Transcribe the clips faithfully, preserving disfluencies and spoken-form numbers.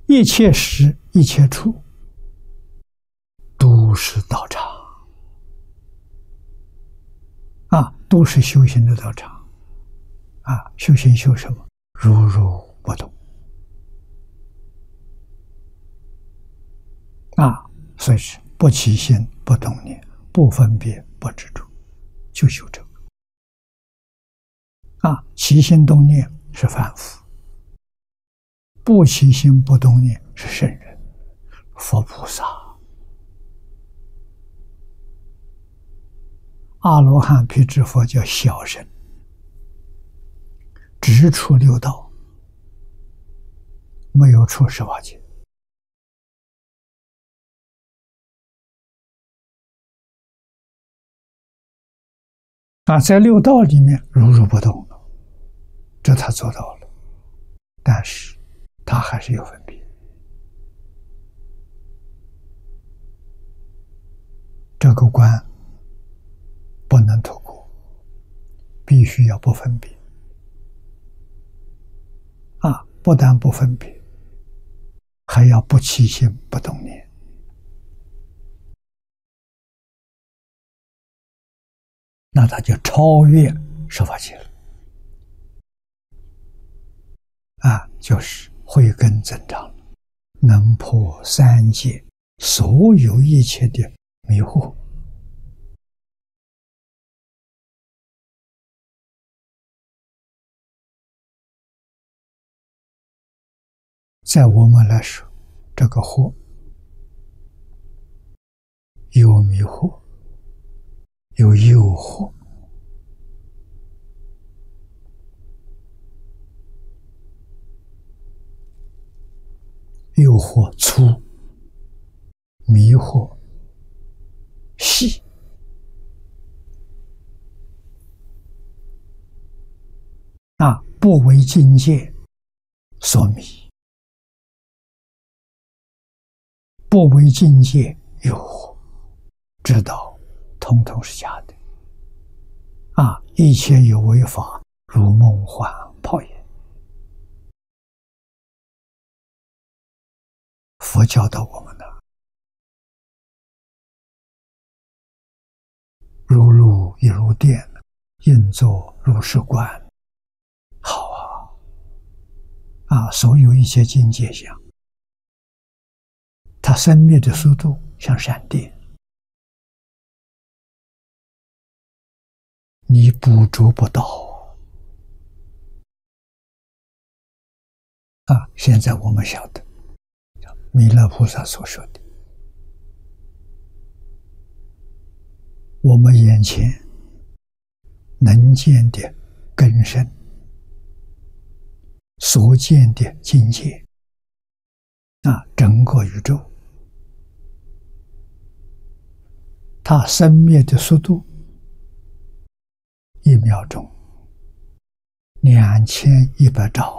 一切时一切处都是道场啊，都是修行的道场啊。修行修什么？如如不动啊，所以是不起心不动念，不分别不执着，就修这个啊。起心动念是凡夫，不起心不动念是圣人，佛菩萨。阿罗汉、辟支佛叫小乘，只出六道，没有出十八界啊，在六道里面如如不动了，这他做到了，但是他还是有分别。这个关不能透过，必须要不分别啊！不但不分别，还要不起心不动念。那他就超越十法界了啊！就是慧根增长了，能破三界所有一切的迷惑。在我们来说，这个惑有迷惑，有诱惑，诱惑粗，迷惑细啊，不为境界所迷，不为境界诱惑，知道统统是假的啊！一切有为法，如梦幻泡影。佛教导我们的，如露亦如电，应作如是观。好啊！啊，所有一切境界相，它生灭的速度像闪电，你捕捉不到啊！现在我们晓得，弥勒菩萨所说的，我们眼前能见的根深，所见的境界啊，整个宇宙，它生灭的速度，一秒钟两千一百兆。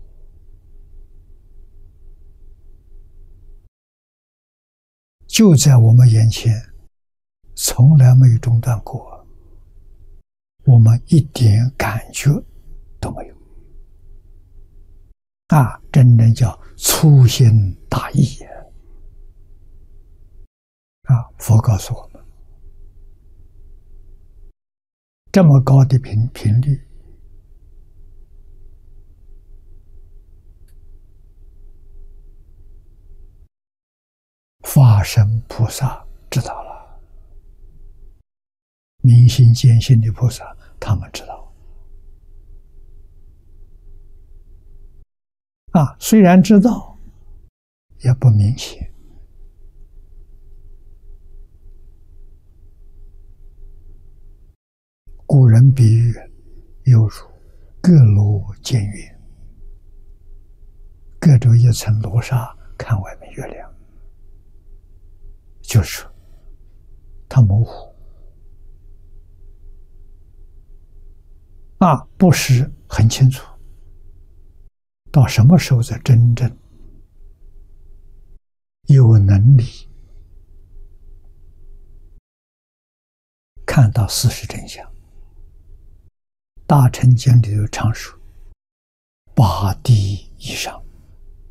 就在我们眼前，从来没有中断过，我们一点感觉都没有啊！真正叫粗心大意啊！佛告诉我们，这么高的频频率，法身菩萨知道了，明心见性的菩萨他们知道啊，虽然知道也不明显。古人比喻犹如各罗见月，隔着一层罗纱看外面月亮，就是说它模糊啊，不是很清楚。到什么时候才真正有能力看到事实真相？大乘经里头常说八地以上，